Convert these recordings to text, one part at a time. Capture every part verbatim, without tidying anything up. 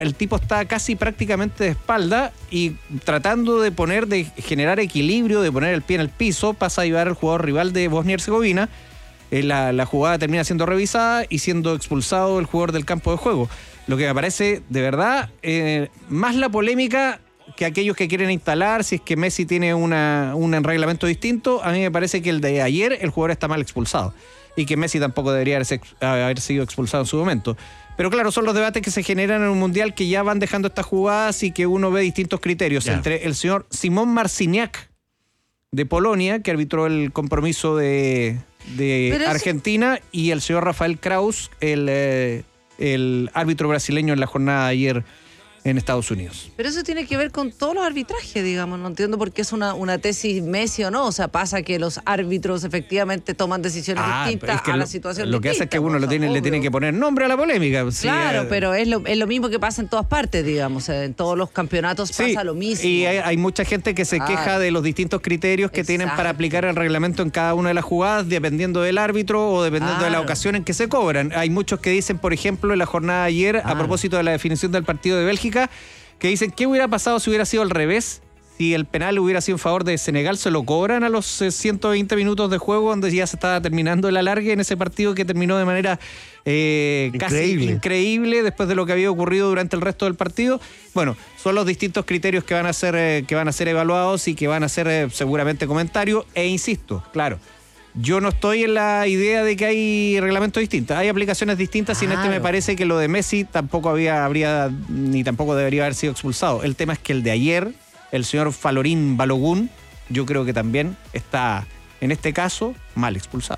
el tipo está casi prácticamente de espalda y tratando de poner, de generar equilibrio, de poner el pie en el piso, pasa a ayudar al jugador rival de Bosnia y Herzegovina. Eh, la, la jugada termina siendo revisada y siendo expulsado el jugador del campo de juego. Lo que me parece, de verdad, eh, más la polémica que aquellos que quieren instalar, si es que Messi tiene una, un reglamento distinto, a mí me parece que el de ayer, el jugador está mal expulsado. Y que Messi tampoco debería haber, haber sido expulsado en su momento. Pero claro, son los debates que se generan en un mundial que ya van dejando estas jugadas y que uno ve distintos criterios. Ya. Entre el señor Simón Marciniak de Polonia, que arbitró el compromiso de, de Argentina, eso... y el señor Rafael Kraus, el, eh, el árbitro brasileño en la jornada de ayer en Estados Unidos. Pero eso tiene que ver con todos los arbitrajes, digamos. No entiendo por qué es una, una tesis Messi o no. O sea, pasa que los árbitros efectivamente toman decisiones ah, distintas es que a la situación Lo distinta, que hace es que uno lo tiene, le tiene que poner nombre a la polémica. Claro, sí, pero es lo, es lo mismo que pasa en todas partes, digamos. En todos los campeonatos sí, pasa lo mismo. Y hay, hay mucha gente que se ah, queja de los distintos criterios que exacto. tienen para aplicar el reglamento en cada una de las jugadas, dependiendo del árbitro o dependiendo claro. de la ocasión en que se cobran. Hay muchos que dicen, por ejemplo, en la jornada de ayer, ah. a propósito de la definición del partido de Bélgica, que dicen, ¿qué hubiera pasado si hubiera sido al revés? Si el penal hubiera sido en favor de Senegal, se lo cobran a los ciento veinte minutos de juego, donde ya se estaba terminando el alargue en ese partido que terminó de manera eh, increíble. casi increíble después de lo que había ocurrido durante el resto del partido. Bueno, son los distintos criterios que van a ser, eh, que van a ser evaluados y que van a ser eh, seguramente comentarios. E insisto, claro, yo no estoy en la idea de que hay reglamentos distintos, hay aplicaciones distintas claro. y en este me parece que lo de Messi tampoco había, habría, ni tampoco debería haber sido expulsado. El tema es que el de ayer, el señor Falorín Balogun, yo creo que también está, en este caso, mal expulsado.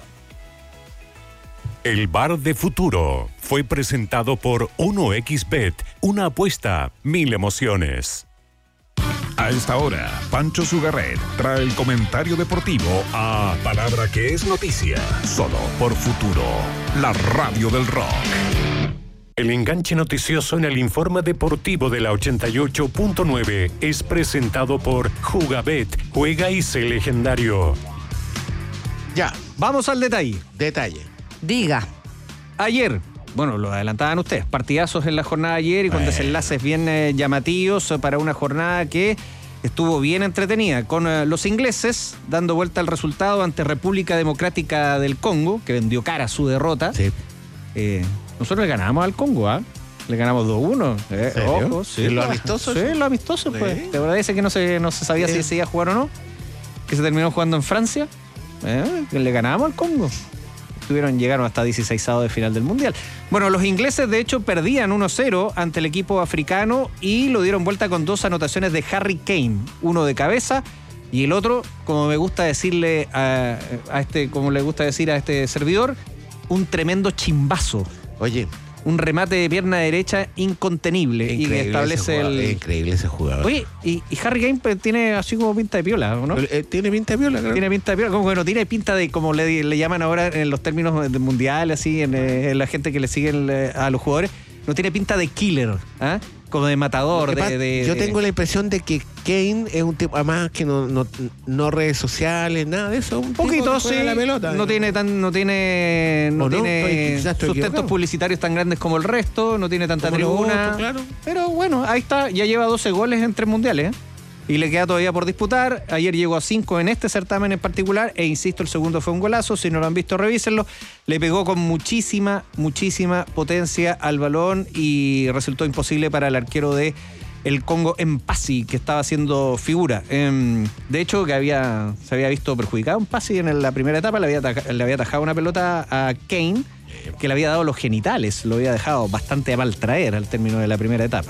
El Bar de Futuro fue presentado por uno equis bet, una apuesta, mil emociones. A esta hora, Pancho Sugarret trae el comentario deportivo a Palabra que es noticia, solo por Futuro, la radio del rock. El enganche noticioso en el informe deportivo de la ochenta y ocho punto nueve es presentado por Jugabet, juega y sé legendario. Ya, vamos al detalle. Detalle. Diga. Ayer, bueno, lo adelantaban ustedes, partidazos en la jornada de ayer y con eh. desenlaces bien eh, llamativos para una jornada que estuvo bien entretenida, con eh, los ingleses dando vuelta al resultado ante República Democrática del Congo, que vendió cara a su derrota. Sí. Eh, nosotros le ganamos al Congo, ¿ah? ¿eh? Le ganamos dos uno. Eh, ojo, sí. ¿Lo amistoso? Sí, lo amistoso, sí. Pues. ¿Te acuerdas ese que no se, no se sabía sí. si se iba a jugar o no? Que se terminó jugando en Francia. Eh, le ganamos al Congo. Tuvieron, llegaron hasta dieciseisavo de final del Mundial. Bueno, los ingleses de hecho perdían uno cero ante el equipo africano y lo dieron vuelta con dos anotaciones de Harry Kane, uno de cabeza y el otro, como me gusta decirle a, a este, como le gusta decir a este servidor, un tremendo chimbazo. Oye, un remate de pierna derecha incontenible increíble y que establece ese el... Es increíble ese jugador. Oye, y, y Harry Kane pues, tiene así como pinta de piola, ¿no? Eh, tiene pinta de piola, claro. Tiene pinta de piola, como que no tiene pinta de, como le, le llaman ahora en los términos de mundial, así, en, en la gente que le sigue a los jugadores, no tiene pinta de killer, ¿ah? ¿eh? Como de matador. De, de, yo de... tengo la impresión de que Kane es un tipo, además que no, no, no redes sociales, nada de eso. Un poquito, sí. La pelota, no, tiene tan, no tiene, no tiene no? sustentos equivocado. publicitarios tan grandes como el resto, no tiene tanta tribuna. Otros, claro. Pero bueno, ahí está, ya lleva doce goles en tres mundiales, ¿eh? Y le queda todavía por disputar. Ayer llegó a cinco en este certamen en particular. E insisto, el segundo fue un golazo. Si no lo han visto, revísenlo. Le pegó con muchísima, muchísima potencia al balón y resultó imposible para el arquero de el Congo Mpasi, que estaba haciendo figura. Eh, de hecho, que había se había visto perjudicado Mpasi en la primera etapa. Le había, le había atajado una pelota a Kane, que le había dado los genitales. Lo había dejado bastante a mal traer al término de la primera etapa.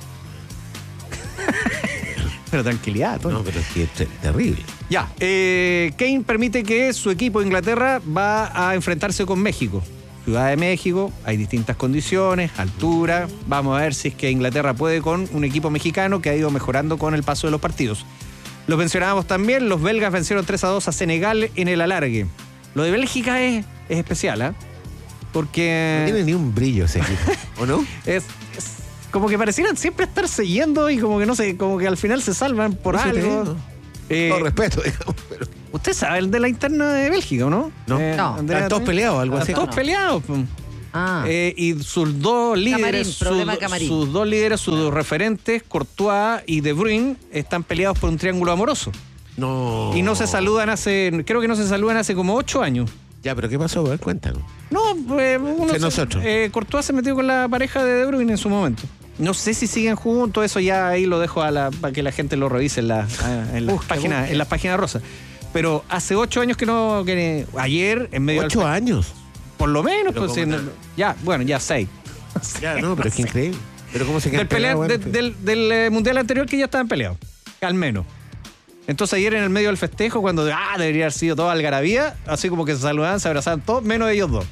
Pero tranquilidad, Tony. No, pero es que es terrible. Ya, eh, Kane permite que su equipo Inglaterra va a enfrentarse con México. Ciudad de México, hay distintas condiciones, altura. Vamos a ver si es que Inglaterra puede con un equipo mexicano que ha ido mejorando con el paso de los partidos. Lo mencionábamos también, los belgas vencieron tres a dos a Senegal en el alargue. Lo de Bélgica es, es especial, ¿ah? ¿eh? Porque... No tiene ni un brillo ese equipo, ¿o no? es... es como que parecieran siempre estar siguiendo y como que no sé, como que al final se salvan por no algo. Eh, Todo respeto, digamos. Pero... ¿Usted sabe el de la interna de Bélgica o no? No. Eh, no. Están todos peleados, algo así. Están todos no. peleados. Ah. Eh, y sus dos líderes, Camarín, sus, sus dos líderes, sus dos referentes, Courtois y De Bruyne, están peleados por un triángulo amoroso. No. Y no se saludan hace, creo que no se saludan hace como ocho años. Ya, pero ¿qué pasó? A ver, cuéntanos. No, eh, uno De nosotros. Eh, Courtois se metió con la pareja de De Bruyne en su momento. No sé si siguen juntos, eso ya ahí lo dejo a la, para que la gente lo revise en, la, en, las páginas, en las páginas rosas. Pero hace ocho años que no... Que, ayer, en medio ¿Ocho del, años? Por lo menos, Pero pues, ¿cómo sí, no? ya, bueno, ya seis. Ya, no, pero es que increíble. Pero ¿cómo se quedan Del, pelea- peleados, de- bueno, del, del, eh, mundial anterior que ya estaban peleados, al menos. Entonces ayer en el medio del festejo, cuando ah, debería haber sido toda algarabía, así como que se saludaban, se abrazaban todos, menos ellos dos.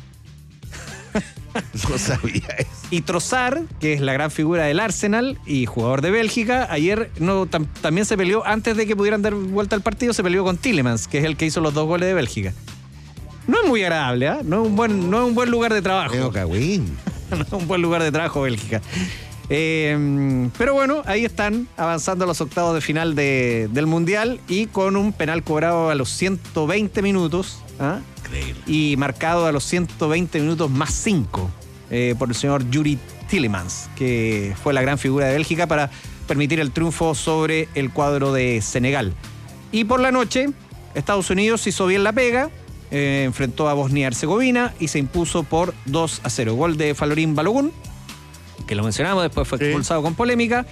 No sabía eso. Y Trossard, que es la gran figura del Arsenal y jugador de Bélgica, ayer no, tam- también se peleó, antes de que pudieran dar vuelta al partido, se peleó con Tielemans, que es el que hizo los dos goles de Bélgica. No es muy agradable, ¿eh? No es un buen, no es un buen lugar de trabajo. Medio cagüín. No es un buen lugar de trabajo Bélgica. Eh, pero bueno, ahí están avanzando a los octavos de final de- del Mundial y con un penal cobrado a los ciento veinte minutos, ¿ah? Increíble. Y marcado a los ciento veinte minutos más cinco eh, por el señor Yuri Tielemans, que fue la gran figura de Bélgica para permitir el triunfo sobre el cuadro de Senegal. Y por la noche, Estados Unidos hizo bien la pega, eh, enfrentó a Bosnia-Herzegovina y se impuso por dos a cero. Gol de Falorín Balogun, que lo mencionamos, después fue expulsado sí. con polémica,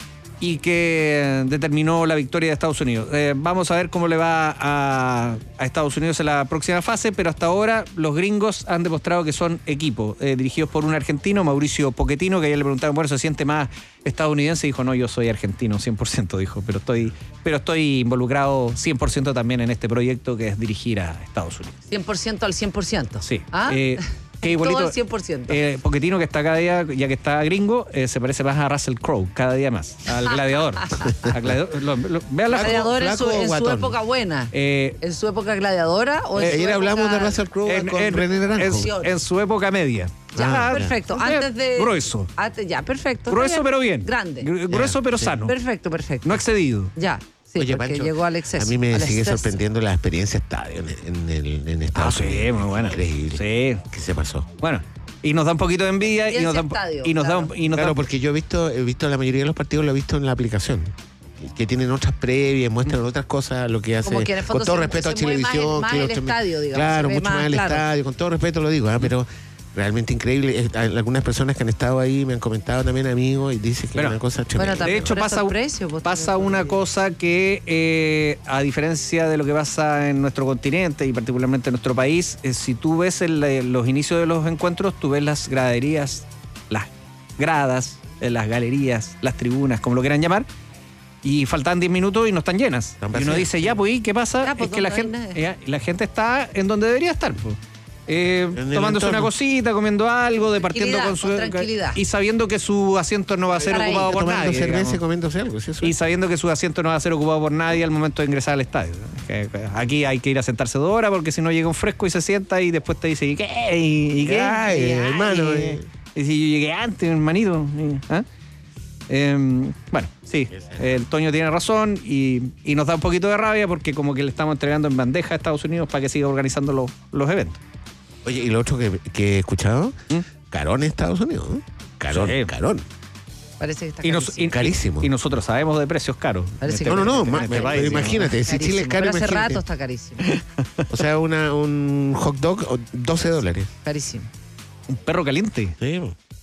y que determinó la victoria de Estados Unidos. Eh, vamos a ver cómo le va a, a Estados Unidos en la próxima fase, pero hasta ahora los gringos han demostrado que son equipo, eh, dirigidos por un argentino, Mauricio Pochettino, que ayer le preguntaron, bueno, ¿se siente más estadounidense? Y dijo, no, yo soy argentino, cien por ciento, dijo, pero estoy, pero estoy involucrado cien por ciento también en este proyecto que es dirigir a Estados Unidos. cien por ciento al cien por ciento. Sí. ¿Ah? Eh, Qué bonito. Todo al cien por ciento. Eh, Pochettino, que está cada día, ya que está gringo, eh, se parece más a Russell Crowe, cada día más. Al gladiador. Al gladiador. Lo, lo, vean la gladiador en, su, en su época buena. Eh, ¿En su época gladiadora? ¿O en eh, su ayer época... hablamos de Russell Crowe en, con en, René Naranjo. En, en su época media. Ya, ah, perfecto. Ya. Antes de. Grueso. Antes, ya, perfecto. Grueso, pero bien. Grande. Grueso, ya, pero sí. sano. Perfecto, perfecto. No excedido. Ya. Sí, Oye, porque Pancho, llegó al exceso. a mí me al sigue exceso. sorprendiendo la experiencia estadio en, en, en, en Estados Ah, sí, Unidos. muy buena. Increíble. Sí. ¿Qué se pasó? Bueno, y nos da un poquito de envidia y nos da, estadio, y nos claro. da un- y nos Claro, da- porque yo he visto, he visto la mayoría de los partidos, lo he visto en la aplicación. Que tienen otras previas, muestran otras cosas, lo que hace. Como que en el fondo con todo se- respeto a se mueve más el- Chilevisión. más que el los transmi- estadio, digamos, Claro, se ve mucho más más el claro. estadio, con todo respeto lo digo, ¿ah? Pero realmente increíble. Eh, hay Algunas personas que han estado ahí me han comentado también amigos y dicen que Pero, es una cosa bueno, tremenda. también De hecho, por pasa, esos precios, pues, pasa también. una cosa que, eh, a diferencia de lo que pasa en nuestro continente y particularmente en nuestro país, eh, si tú ves el, eh, los inicios de los encuentros, tú ves las graderías, las gradas, eh, las galerías, las tribunas, como lo quieran llamar, y faltan diez minutos y no están llenas. Están Y uno vacías. dice, ya, pues, ¿y qué pasa? Ya, pues, es que la ¿dónde gente, hay eh, la gente está en donde debería estar, pues. Eh, En el tomándose una entorno. cosita, comiendo algo, departiendo Tranquilidad, con su... con tranquilidad. Y sabiendo que su asiento no va a ser Estar ahí. ocupado por Tomando nadie. cerveza digamos. y comiéndose algo. ¿sí? Eso Y es. sabiendo que su asiento no va a ser ocupado por nadie al momento de ingresar al estadio. Que, que Aquí hay que ir a sentarse dos horas porque si no llega un fresco y se sienta y después te dice, ¿y qué? ¿Y, y qué? Ay, Y, hermano, y- eh. y si yo llegué antes, hermanito. Y- ¿ah? Em, bueno, sí, el Toño tiene razón y, y nos da un poquito de rabia porque como que le estamos entregando en bandeja a Estados Unidos para que siga organizando los, los eventos. Oye, y lo otro que, que he escuchado, ¿Mm? carón en Estados Unidos. ¿eh? Carón, Sí. carón. Parece que está Y, nos- carísimo. y- Carísimo. y nosotros sabemos de precios caros. Parece En que- No, no, no, en ma- este pero país, digamos. imagínate, si Chile es Carísimo. caro, Pero hace imagínate. rato está carísimo. O sea, una, un hot dog, o doce dólares. Carísimo. Un perro caliente. Sí.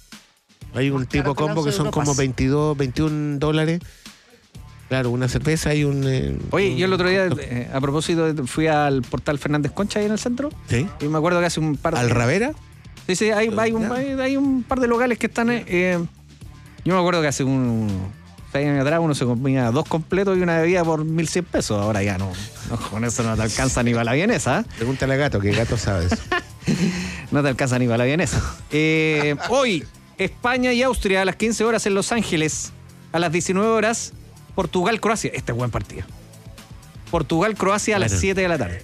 Hay un Más tipo caro que el combo once que de son como Europas. veintidós, veintiún dólares. Claro, una cerveza y un... eh, Oye, un yo el otro día, hot dog. eh, a propósito, de- fui al portal Fernández Concha ahí en el centro ¿Sí? y me acuerdo que hace un par de... ¿Al Ravera? Sí, sí, hay, hay, un, Ya. hay, hay un par de locales que están... eh, yo me acuerdo que hace un... seis años atrás uno se comía dos completos y una bebida por mil cien pesos. Ahora ya no, no, con eso no te alcanza ni para la vienesa. ¿eh? Pregúntale a Gato, que Gato sabe eso. No te alcanza ni para la vienesa. Eh, hoy, España y Austria a las quince horas en Los Ángeles. A las diecinueve horas, Portugal-Croacia. Este es buen partido. Portugal-Croacia a las Bueno. siete de la tarde.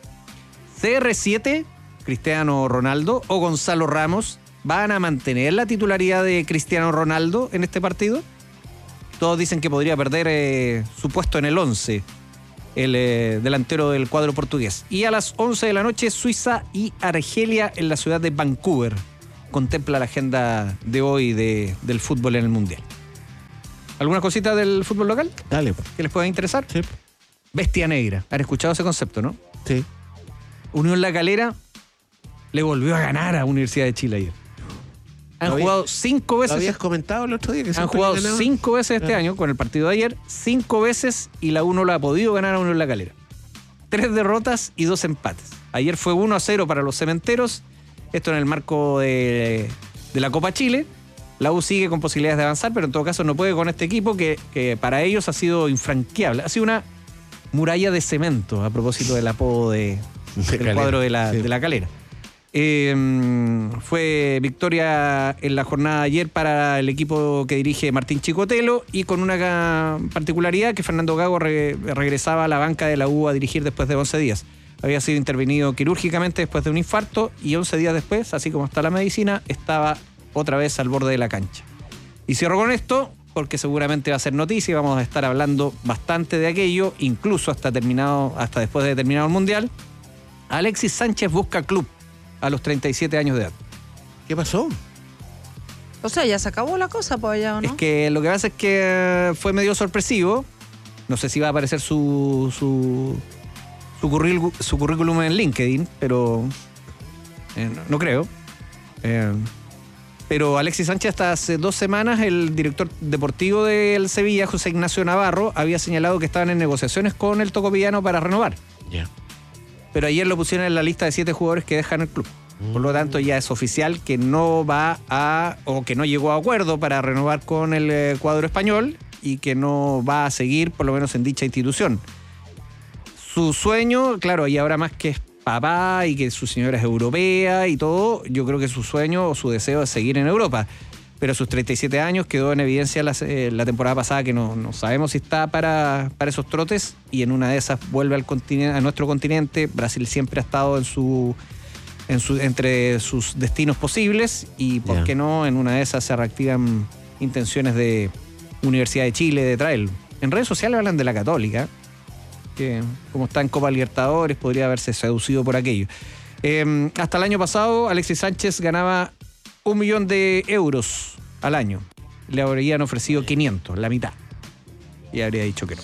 C R siete, Cristiano Ronaldo o Gonzalo Ramos, ¿van a mantener la titularidad de Cristiano Ronaldo en este partido? Todos dicen que podría perder eh, su puesto en el once, el eh, delantero del cuadro portugués. Y a las once de la noche, Suiza y Argelia en la ciudad de Vancouver. contempla la agenda de hoy de, del fútbol en el Mundial. ¿Alguna cosita del fútbol local? Dale. ¿Que les pueda interesar? Sí. Bestia negra. ¿Han escuchado ese concepto, no? Sí. Unión La Calera le volvió a ganar a Universidad de Chile ayer. Han ¿Lo jugado habías- cinco ¿Lo veces. habías comentado el otro día? Que Han siempre jugado ganaban? cinco veces este Ah. año con el partido de ayer, cinco veces y la uno la ha podido ganar a Unión La Calera. Tres derrotas y dos empates. Ayer fue uno a cero para los cementeros, esto en el marco de, de la Copa Chile. La U sigue con posibilidades de avanzar, pero en todo caso no puede con este equipo que, que para ellos ha sido infranqueable. Ha sido una muralla de cemento a propósito del apodo de, De del Calera, cuadro de la, sí. de la Calera. Eh, fue victoria en la jornada de ayer para el equipo que dirige Martín Chicotelo y con una particularidad que Fernando Gago re- regresaba a la banca de la U a dirigir después de once días. Había sido intervenido quirúrgicamente después de un infarto y once días después, así como está la medicina, estaba otra vez al borde de la cancha. Y cierro con esto porque seguramente va a ser noticia y vamos a estar hablando bastante de aquello, incluso hasta terminado, hasta después de terminado el Mundial. Alexis Sánchez busca club a los treinta y siete años de edad. ¿Qué pasó? O sea, ya se acabó la cosa por allá, ¿o no? Es que lo que pasa es que eh, fue medio sorpresivo. No sé si va a aparecer su su, su, currícul- su currículum en LinkedIn, pero eh, no, no creo. Eh, pero Alexis Sánchez, hasta hace dos semanas, el director deportivo del Sevilla, José Ignacio Navarro, había señalado que estaban en negociaciones con el tocopillano para renovar. Ya. Pero ayer lo pusieron en la lista de siete jugadores que dejan el club. Por lo tanto, ya es oficial que no va a, o que no llegó a acuerdo para renovar con el eh, cuadro español y que no va a seguir, por lo menos en dicha institución. Su sueño, claro, y ahora más que es papá y que su señora es europea y todo, yo creo que su sueño o su deseo es seguir en Europa. Pero a sus treinta y siete años quedó en evidencia la, eh, la temporada pasada que no, no sabemos si está para, para esos trotes y en una de esas vuelve al continente, a nuestro continente. Brasil siempre ha estado en su, en su, entre sus destinos posibles y por Ya. qué no en una de esas se reactivan intenciones de Universidad de Chile de traerlo. En redes sociales hablan de la Católica, que como está en Copa Libertadores podría haberse seducido por aquello. Eh, hasta el año pasado Alexis Sánchez ganaba un millón de euros al año. Le habrían ofrecido quinientos, la mitad. Y habría dicho que no.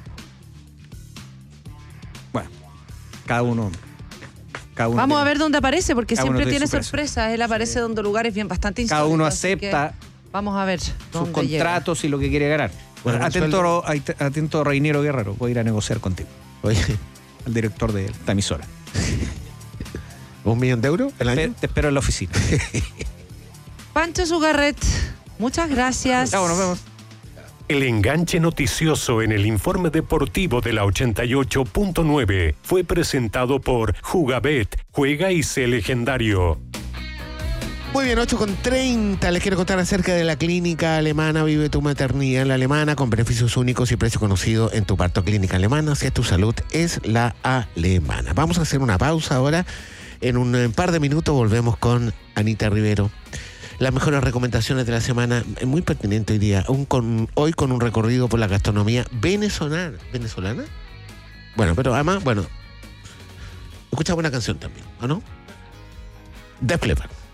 Bueno, cada uno. Cada uno Vamos tiene- a ver dónde aparece, porque Cada uno siempre tiene tiene su sorpresas. Él aparece donde lugares bien bastante insólitos. Cada uno así que acepta vamos a ver sus dónde llega. contratos y lo que quiere ganar. Bueno, el atento, atento, Reiniero Guerrero. Voy a ir a negociar contigo. Oye, Al director de esta emisora. ¿un millón de euros al Te, año? te espero en la oficina. Pancho Sugarret, muchas gracias. Chao, nos vemos. El enganche noticioso en el informe deportivo de la ochenta y ocho punto nueve fue presentado por Jugabet, juega y sé legendario. Muy bien, ocho con treinta. Les quiero contar acerca de la clínica alemana Vive tu Maternidad en la Alemana, con beneficios únicos y precio conocido en tu parto. Clínica Alemana, si es tu salud, es la alemana. Vamos a hacer una pausa ahora. En un eh, par de minutos volvemos con Anita Rivero. Las mejores recomendaciones de la semana, eh, muy pertinente hoy día. Un con, hoy con un recorrido por la gastronomía venezolana. ¿Venezolana? Bueno, pero además, bueno, escuchamos una canción también, ¿o no? Def Leppard.